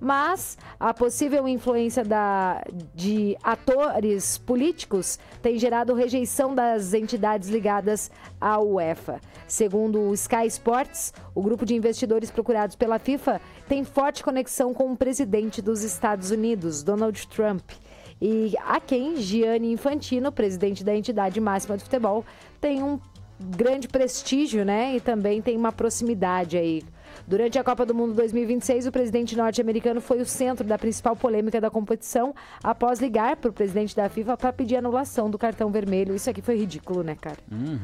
mas a possível influência de atores políticos tem gerado rejeição das entidades ligadas à UEFA. Segundo o Sky Sports, o grupo de investidores procurados pela FIFA tem forte conexão com o presidente dos Estados Unidos, Donald Trump, e a quem Gianni Infantino, presidente da entidade máxima de futebol, tem um grande prestígio, né? E também tem uma proximidade aí. Durante a Copa do Mundo 2026, o presidente norte-americano foi o centro da principal polêmica da competição após ligar para o presidente da FIFA para pedir anulação do cartão vermelho. Isso aqui foi ridículo, né, cara?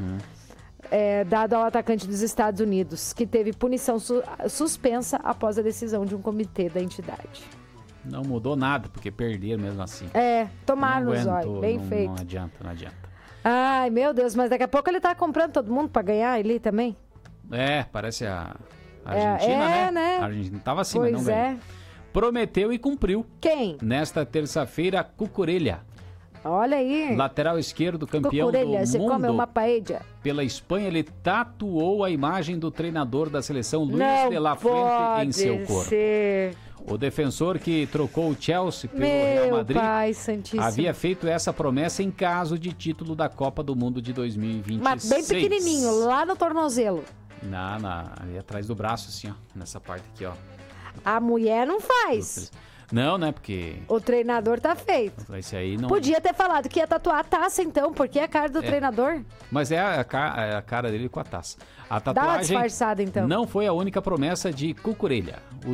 Dado ao atacante dos Estados Unidos, que teve punição suspensa após a decisão de um comitê da entidade. Não mudou nada, porque perderam mesmo assim. Tomaram nos olhos, bem feito. Não adianta. Ai, meu Deus, mas daqui a pouco ele tá comprando todo mundo pra ganhar ali também. Parece a Argentina, né? A Argentina tava assim, mas não ganhou. Prometeu e cumpriu. Quem? Nesta terça-feira, Cucurella. Olha aí. Lateral esquerdo, campeão Cucurella, do mundo. você come uma paella. Pela Espanha, ele tatuou a imagem do treinador da seleção, Luis de la Fuente, em seu corpo. O defensor que trocou o Chelsea pelo Real Madrid havia feito essa promessa em caso de título da Copa do Mundo de 2026. Mas bem pequenininho, lá no tornozelo. Ali atrás do braço, assim, ó. Nessa parte aqui, ó. A mulher não faz. Não, né? Porque o treinador tá feito. Esse aí não... Podia ter falado que ia tatuar a taça, então, porque é a cara do treinador. Mas é a cara dele com a taça. A tatuagem dá uma disfarçada, então. Não foi a única promessa de Cucurella.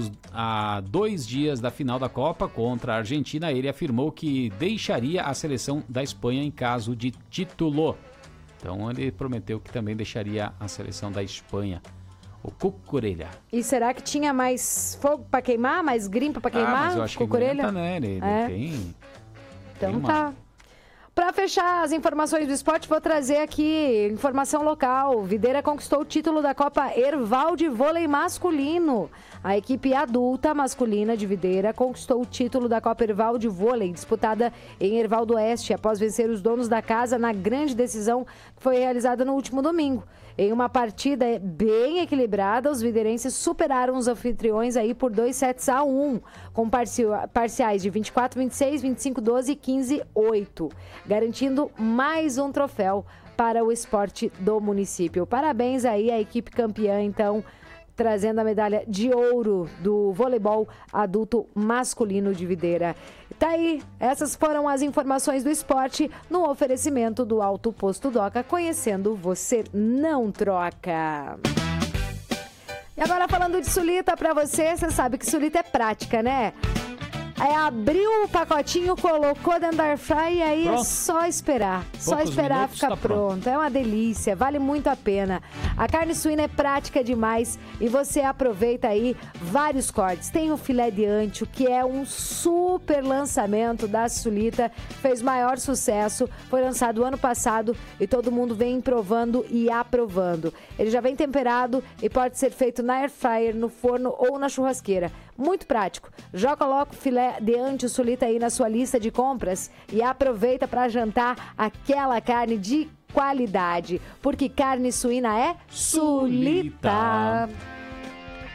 Há 2 dias da final da Copa contra a Argentina, ele afirmou que deixaria a seleção da Espanha em caso de título. Então ele prometeu que também deixaria a seleção da Espanha. O Cucurella. E será que tinha mais fogo pra queimar? Mais grimpa pra queimar? Mas eu acho Cucurella? Que aguenta, né? Ele tem... Então tá. Para fechar as informações do esporte, vou trazer aqui informação local. Videira conquistou o título da Copa Herval de Vôlei Masculino. A equipe adulta masculina de Videira conquistou o título da Copa Herval de Vôlei, disputada em Herval do Oeste, após vencer os donos da casa na grande decisão que foi realizada no último domingo. Em uma partida bem equilibrada, os videirenses superaram os anfitriões aí por 2-1, com parciais de 24-26, 25-12 e 15-8, garantindo mais um troféu para o esporte do município. Parabéns aí à equipe campeã, então, trazendo a medalha de ouro do voleibol adulto masculino de Videira. Tá aí, essas foram as informações do esporte no oferecimento do Alto Posto Doca. Conhecendo, você não troca. E agora falando de sulita pra você sabe que sulita é prática, né? Aí abriu o pacotinho, colocou dentro da airfryer e aí pronto. É só esperar. Só esperar ficar pronto. É uma delícia, vale muito a pena. A carne suína é prática demais e você aproveita aí vários cortes. Tem o filé de ancho, que é um super lançamento da Sulita, fez maior sucesso, foi lançado ano passado e todo mundo vem provando e aprovando. Ele já vem temperado e pode ser feito na airfryer, no forno ou na churrasqueira. Muito prático. Já coloca o filé de ancho Sulita aí na sua lista de compras e aproveita para jantar aquela carne de qualidade, porque carne suína é Sulita.